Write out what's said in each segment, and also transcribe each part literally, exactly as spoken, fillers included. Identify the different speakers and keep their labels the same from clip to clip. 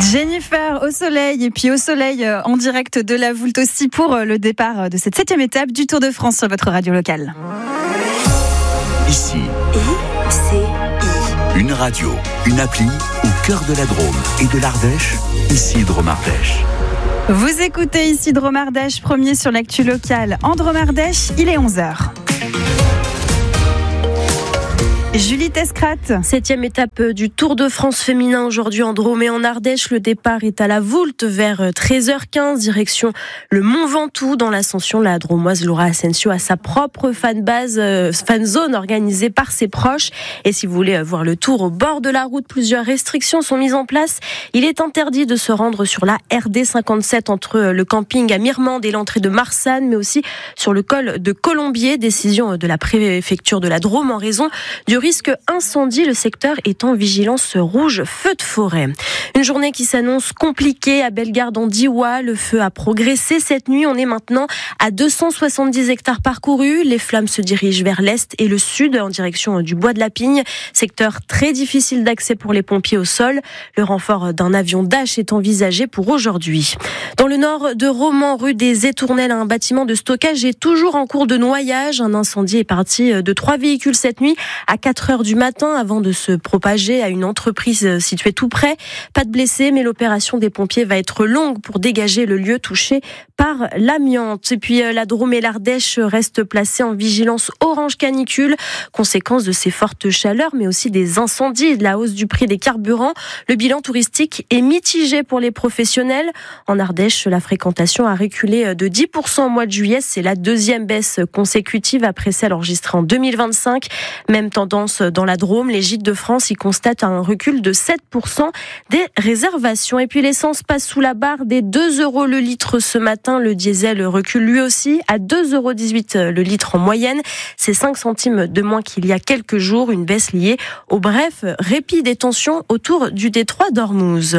Speaker 1: Jennifer au soleil et puis au soleil euh, en direct de la Voulte aussi pour euh, le départ de cette septième étape du Tour de France sur votre radio locale.
Speaker 2: Ici,
Speaker 3: I C I.
Speaker 2: une radio, une appli au cœur de la Drôme et de l'Ardèche, ici Drôme-Ardèche.
Speaker 1: Vous écoutez ici Drôme-Ardèche, premier sur l'actu locale en Drôme-Ardèche, il est onze heures. Julie Tescrate.
Speaker 4: Septième étape du Tour de France féminin aujourd'hui en Drôme et en Ardèche. Le départ est à la Voulte vers treize heures quinze, direction le Mont Ventoux. Dans l'ascension, la Drômoise Laura Asensio a sa propre fanbase, euh, fan zone organisée par ses proches. Et si vous voulez voir le Tour au bord de la route, plusieurs restrictions sont mises en place. Il est interdit de se rendre sur la R D cinquante-sept entre le camping à Mirmande et l'entrée de Marsanne, mais aussi sur le col de Colombier. Décision de la préfecture de la Drôme en raison du risque incendie. Le secteur est en vigilance rouge feu de forêt. Une journée qui s'annonce compliquée à Bellegarde en Diois. Le feu a progressé cette nuit. On est maintenant à deux cent soixante-dix hectares parcourus. Les flammes se dirigent vers l'est et le sud en direction du bois de la Pigne. Secteur très difficile d'accès pour les pompiers au sol. Le renfort d'un avion Dash est envisagé pour aujourd'hui. Dans le nord de Romans, rue des Étournelles, un bâtiment de stockage est toujours en cours de noyage. Un incendie est parti de trois véhicules cette nuit à quatre heures du matin avant de se propager à une entreprise située tout près. Pas de blessés, mais l'opération des pompiers va être longue pour dégager le lieu touché par l'amiante. Et puis la Drôme et l'Ardèche restent placées en vigilance orange canicule, conséquence de ces fortes chaleurs, mais aussi des incendies et de la hausse du prix des carburants. Le bilan touristique est mitigé pour les professionnels. En Ardèche, la fréquentation a reculé de dix pour cent au mois de juillet. C'est la deuxième baisse consécutive après celle enregistrée en deux mille vingt-cinq. Même tendance dans la Drôme, les Gîtes de France y constatent un recul de sept pour cent des réservations. Et puis l'essence passe sous la barre des deux euros le litre ce matin. Le diesel recule lui aussi à deux euros dix-huit le litre en moyenne. C'est cinq centimes de moins qu'il y a quelques jours. Une baisse liée au bref répit des tensions autour du détroit d'Ormuz.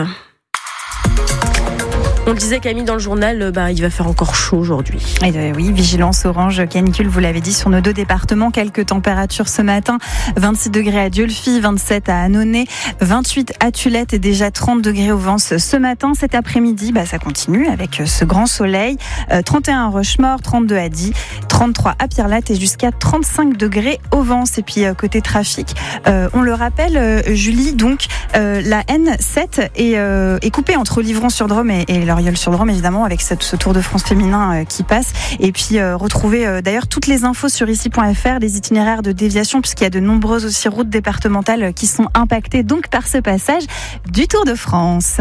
Speaker 4: On le disait, Camille, dans le journal, bah, il va faire encore chaud aujourd'hui.
Speaker 1: Et euh, oui, vigilance orange canicule, vous l'avez dit, sur nos deux départements. Quelques températures ce matin. vingt-six degrés à Dieulefit, vingt-sept à Annonay, vingt-huit à Tulette et déjà trente degrés au Vence ce matin. Cet après-midi, bah, ça continue avec ce grand soleil. Euh, trente et un à Rochemaure, trente-deux à Die, trente-trois à Pierrelatte et jusqu'à trente-cinq degrés au Vence. Et puis, euh, côté trafic, euh, on le rappelle, euh, Julie, donc, euh, la N sept est, euh, est coupée entre Livron-sur-Drôme et, et Loriol-sur-Drôme, évidemment, avec cette, ce Tour de France féminin euh, qui passe. Et puis, euh, retrouver euh, d'ailleurs toutes les infos sur ici point f r, les itinéraires de déviation, puisqu'il y a de nombreuses aussi routes départementales euh, qui sont impactées donc par ce passage du Tour de France.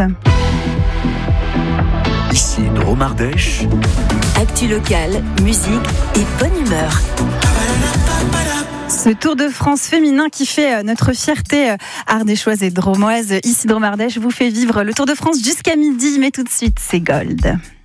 Speaker 2: Ici Drôme-Ardèche.
Speaker 3: Actu locale, musique et bonne humeur.
Speaker 1: Ce Tour de France féminin qui fait notre fierté ardéchoise et drômoise, ici Drôme-Ardèche, vous fait vivre le Tour de France jusqu'à midi, mais tout de suite, c'est Gold.